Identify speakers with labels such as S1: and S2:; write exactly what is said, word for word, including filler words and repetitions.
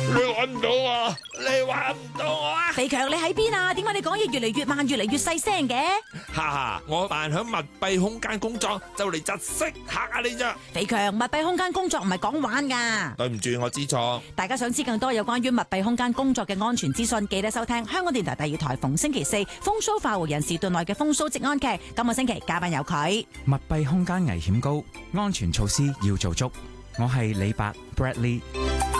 S1: 你揾唔到我，你揾唔到我啊！
S2: 肥強，你喺邊啊？點解你講嘢越嚟越慢，越嚟越細聲嘅？
S1: 哈哈，我扮響密閉空間工作，就嚟窒息嚇下你咋？
S2: 肥強，密閉空間工作唔係講玩噶。
S1: 對唔住，我知錯。
S2: 大家想知更多有關於密閉空間工作嘅安全資訊，記得收聽香港電台第二台逢星期四風騷快活人時段內嘅風騷職安劇。今個星期嘉賓有佢。
S3: 密閉空間危險高，安全措施要做足。我係李白 Bradley。